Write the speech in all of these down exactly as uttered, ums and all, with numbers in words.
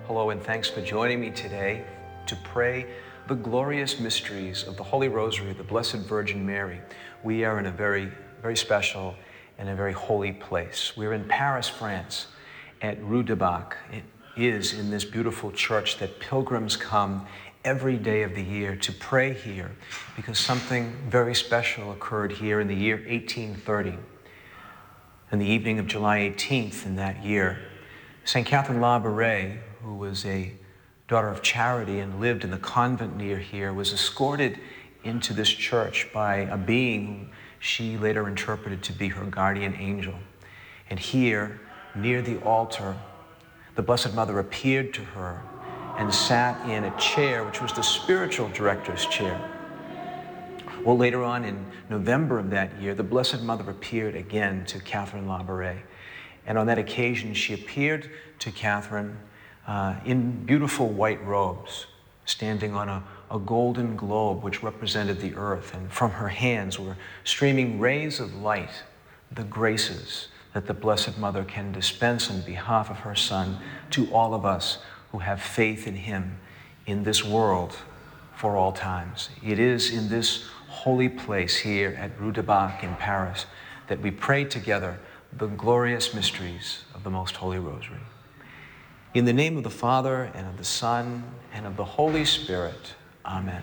Hello, and thanks for joining me today to pray the glorious mysteries of the Holy Rosary of the Blessed Virgin Mary. We are in a very, very special and a very holy place. We're in Paris, France, at Rue du Bac. It is in this beautiful church that pilgrims come every day of the year to pray here because something very special occurred here in the year eighteen thirty. On the evening of July eighteenth in that year, Saint Catherine Labouré, who was a daughter of charity and lived in the convent near here, was escorted into this church by a being whom she later interpreted to be her guardian angel. And here, near the altar, the Blessed Mother appeared to her and sat in a chair, which was the spiritual director's chair. Well, later on in November of that year, the Blessed Mother appeared again to Catherine Labouré. And on that occasion, she appeared to Catherine uh, in beautiful white robes, standing on a, a golden globe which represented the earth. And from her hands were streaming rays of light, the graces that the Blessed Mother can dispense on behalf of her Son to all of us who have faith in him in this world for all times. It is in this holy place here at Rue du Bac in Paris that we pray together the glorious mysteries of the Most Holy Rosary. In the name of the Father, and of the Son, and of the Holy Spirit, Amen.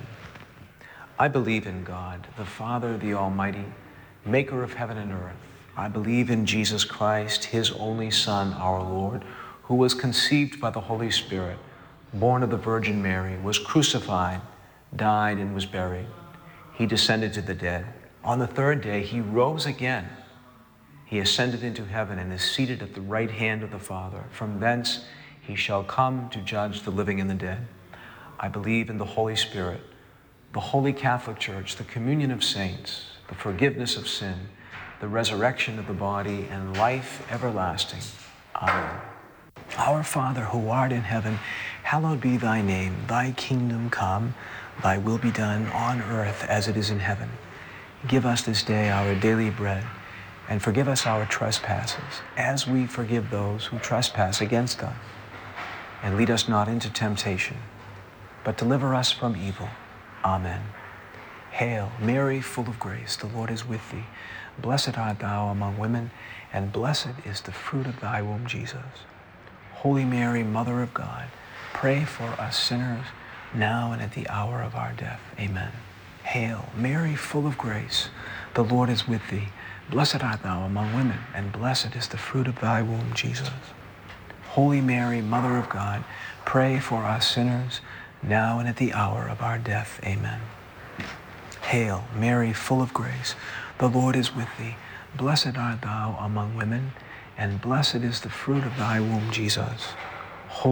I believe in God, the Father, the Almighty, maker of heaven and earth. I believe in Jesus Christ, his only Son, our Lord, who was conceived by the Holy Spirit, born of the Virgin Mary, was crucified, died, and was buried. He descended to the dead. On the third day, he rose again. He ascended into heaven and is seated at the right hand of the Father. From thence he shall come to judge the living and the dead. I believe in the Holy Spirit, the Holy Catholic Church, the communion of saints, the forgiveness of sin, the resurrection of the body, and life everlasting. Amen. Our Father, who art in heaven, hallowed be thy name. Thy kingdom come, thy will be done on earth as it is in heaven. Give us this day our daily bread, and forgive us our trespasses, as we forgive those who trespass against us. And lead us not into temptation, but deliver us from evil. Amen. Hail, Mary, full of grace, the Lord is with thee. Blessed art thou among women, and blessed is the fruit of thy womb, Jesus. Holy Mary, Mother of God, pray for us sinners, now and at the hour of our death. Amen. Hail, Mary, full of grace, the Lord is with thee. Blessed art thou among women, and blessed is the fruit of thy womb, Jesus. Holy Mary, Mother of God, pray for us sinners, now and at the hour of our death. Amen. Hail, Mary, full of grace, the Lord is with thee. Blessed art thou among women, and blessed is the fruit of thy womb, Jesus.